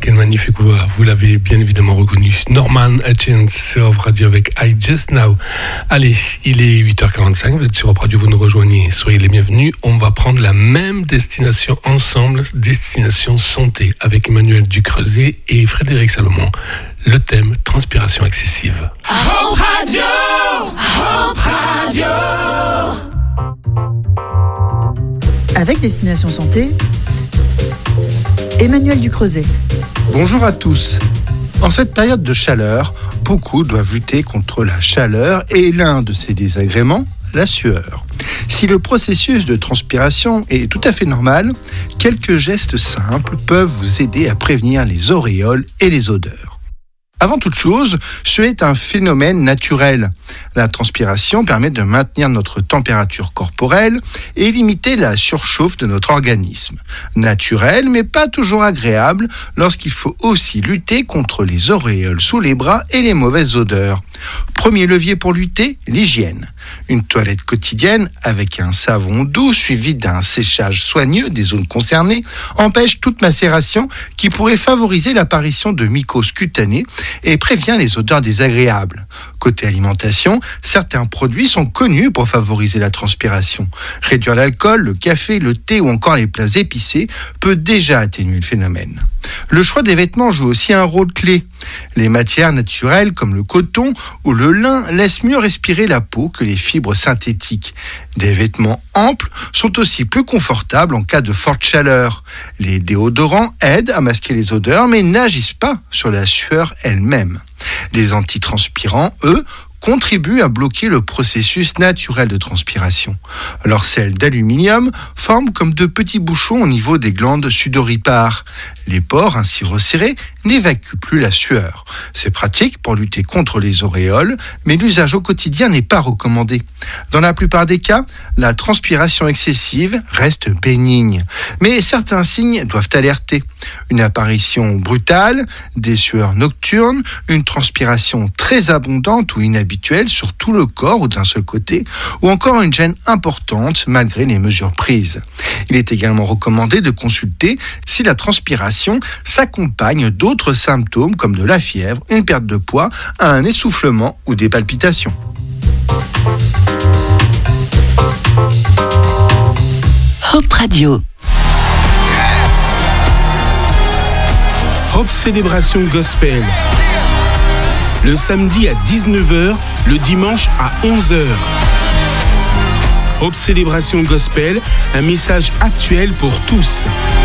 quelle magnifique voix. Vous l'avez bien évidemment reconnu. Norman Hutchins sur Europe Radio avec I Just Now. Allez, il est 8h45, vous êtes sur Europe Radio, vous nous rejoignez. Soyez les bienvenus. On va prendre la même destination ensemble, destination santé, avec Emmanuel Ducreuset et Frédéric Salomon. Le thème, transpiration excessive. Europe Radio, Europe Radio. Avec Destination Santé, Emmanuel Ducreuset. Bonjour à tous. En cette période de chaleur, beaucoup doivent lutter contre la chaleur et l'un de ces désagréments, la sueur. Si le processus de transpiration est tout à fait normal, quelques gestes simples peuvent vous aider à prévenir les auréoles et les odeurs. Avant toute chose, suer est un phénomène naturel. La transpiration permet de maintenir notre température corporelle et limiter la surchauffe de notre organisme. Naturel, mais pas toujours agréable lorsqu'il faut aussi lutter contre les auréoles sous les bras et les mauvaises odeurs. Premier levier pour lutter, l'hygiène. Une toilette quotidienne avec un savon doux suivi d'un séchage soigneux des zones concernées empêche toute macération qui pourrait favoriser l'apparition de mycoses cutanées et prévient les odeurs désagréables. Côté alimentation, certains produits sont connus pour favoriser la transpiration. Réduire l'alcool, le café, le thé ou encore les plats épicés peut déjà atténuer le phénomène. Le choix des vêtements joue aussi un rôle clé. Les matières naturelles comme le coton ou le lin laissent mieux respirer la peau que les fibres synthétiques. Des vêtements amples sont aussi plus confortables en cas de forte chaleur. Les déodorants aident à masquer les odeurs mais n'agissent pas sur la sueur elle-même. Les antitranspirants, eux, contribuent à bloquer le processus naturel de transpiration. Leurs sels d'aluminium forment comme de petits bouchons au niveau des glandes sudoripares. Les pores ainsi resserrés n'évacuent plus la sueur. C'est pratique pour lutter contre les auréoles, mais l'usage au quotidien n'est pas recommandé. Dans la plupart des cas, la transpiration excessive reste bénigne, mais certains signes doivent alerter. Une apparition brutale, des sueurs nocturnes, une transpiration très abondante ou inhabituelle sur tout le corps ou d'un seul côté, ou encore une gêne importante malgré les mesures prises. Il est également recommandé de consulter si la transpiration s'accompagne d'autres symptômes comme de la fièvre, une perte de poids, un essoufflement ou des palpitations. Hope Radio. Hope Célébration Gospel. Le samedi à 19h, le dimanche à 11h. Hope Célébration Gospel, un message actuel pour tous.